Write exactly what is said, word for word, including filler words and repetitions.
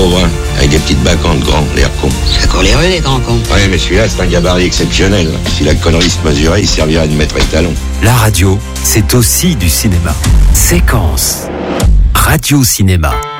pauvre, hein, avec des petites bacchantes grands, l'air con. C'est encore les rues, les grands cons. Ouais, mais celui-là, c'est un gabarit exceptionnel. Si la connerie se mesurait, il servirait de maître étalon. La radio, c'est aussi du cinéma. Séquence. Radio Cinéma.